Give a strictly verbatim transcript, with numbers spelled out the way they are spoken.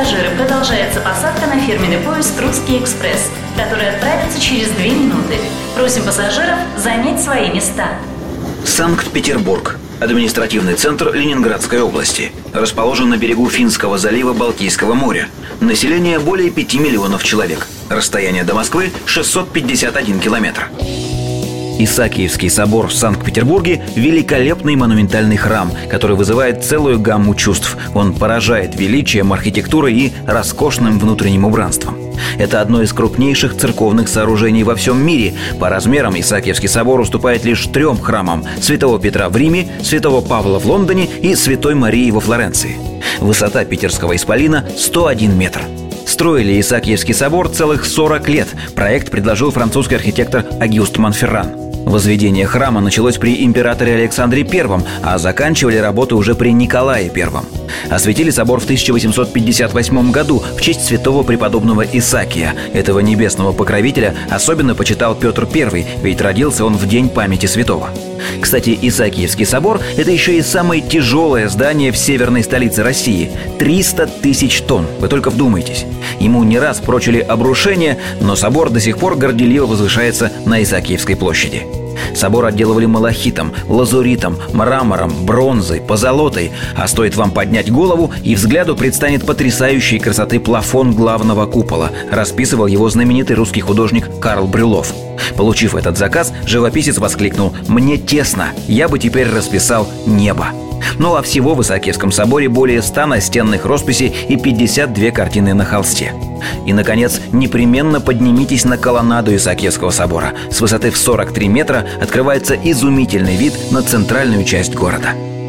пассажиры, продолжается посадка на фирменный поезд «Русский экспресс», который отправится через две минуты. Просим пассажиров занять свои места. Санкт-Петербург. Административный центр Ленинградской области. Расположен на берегу Финского залива Балтийского моря. Население более пяти миллионов человек. Расстояние до Москвы шестьсот пятьдесят один километр. Исаакиевский собор в Санкт-Петербурге – великолепный монументальный храм, который вызывает целую гамму чувств. Он поражает величием архитектуры и роскошным внутренним убранством. Это одно из крупнейших церковных сооружений во всем мире. По размерам Исаакиевский собор уступает лишь трем храмам – Святого Петра в Риме, Святого Павла в Лондоне и Святой Марии во Флоренции. Высота питерского исполина – сто один метр. Строили Исаакиевский собор целых сорок лет. Проект предложил французский архитектор Огюст Монферран. Возведение храма началось при императоре Александре Первом, а заканчивали работы уже при Николае Первом. Осветили собор в тысяча восемьсот пятьдесят восьмом году в честь святого преподобного Исаакия. Этого небесного покровителя особенно почитал Петр Первый, ведь родился он в день памяти святого. Кстати, Исаакиевский собор – это еще и самое тяжелое здание в северной столице России – триста тысяч тонн. Вы только вдумайтесь. Ему не раз прочили обрушение, но собор до сих пор горделиво возвышается на Исаакиевской площади. Собор отделывали малахитом, лазуритом, мрамором, бронзой, позолотой. А стоит вам поднять голову, и взгляду предстанет потрясающей красоты плафон главного купола. Расписывал его знаменитый русский художник Карл Брюллов. Получив этот заказ, живописец воскликнул: «Мне тесно, я бы теперь расписал небо». Ну а всего в Исаакиевском соборе более ста настенных росписей и пятьдесят две картины на холсте. И, наконец, непременно поднимитесь на колоннаду Исаакиевского собора. С высоты в сорок три метра открывается изумительный вид на центральную часть города.